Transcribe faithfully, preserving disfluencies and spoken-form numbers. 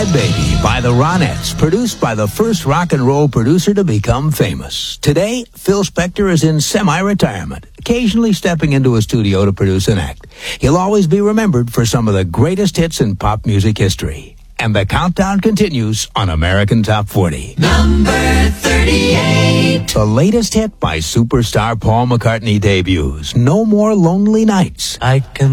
Bad Baby by the Ronettes, produced by the first rock and roll producer to become famous. Today, Phil Spector is in semi-retirement, occasionally stepping into a studio to produce an act. He'll always be remembered for some of the greatest hits in pop music history. And the countdown continues on American Top forty. Number thirty-eight. The latest hit by superstar Paul McCartney debuts, No More Lonely Nights. I can